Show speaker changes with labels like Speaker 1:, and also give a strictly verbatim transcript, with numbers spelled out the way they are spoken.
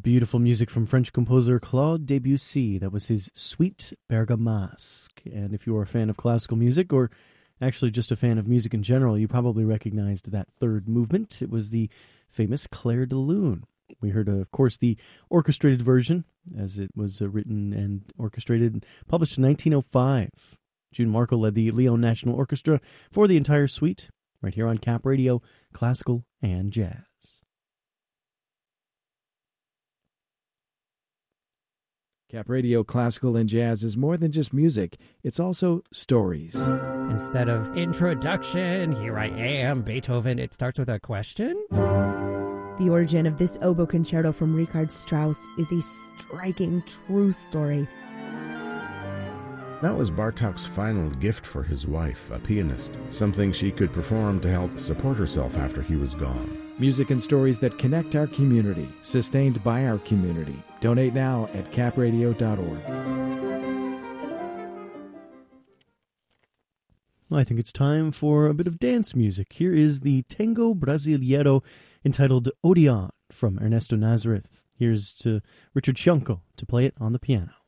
Speaker 1: Beautiful music from French composer Claude Debussy. That was his Suite Bergamasque. And if you're a fan of classical music, or actually just a fan of music in general, you probably recognized that third movement. It was the famous Clair de Lune. We heard, uh, of course, the orchestrated version, as it was uh, written and orchestrated and published in nineteen oh five. June Markle led the Lyon National Orchestra for the entire suite, right here on Cap Radio, Classical and Jazz.
Speaker 2: Cap Radio Classical and Jazz is more than just music. It's also stories.
Speaker 3: Instead of introduction, here I am, Beethoven, it starts with a question.
Speaker 4: The origin of this oboe concerto from Richard Strauss is a striking true story.
Speaker 5: That was Bartók's final gift for his wife, a pianist, something she could perform to help support herself after he was gone.
Speaker 2: Music and stories that connect our community, sustained by our community. Donate now at cap radio dot org.
Speaker 1: Well, I think it's time for a bit of dance music. Here is the Tango Brasileiro entitled Odeon from Ernesto Nazareth. Here's to Richard Scianco to play it on the piano.